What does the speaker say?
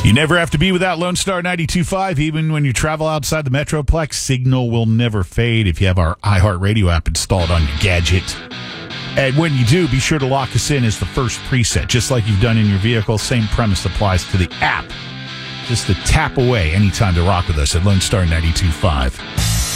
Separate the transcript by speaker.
Speaker 1: You never have to be without Lone Star 92.5. Even when you travel outside the Metroplex, signal will never fade if you have our iHeartRadio app installed on your gadget. And when you do, be sure to lock us in as the first preset, just like you've done in your vehicle. Same premise applies to the app. Just a tap away anytime to rock with us at Lone Star 92.5.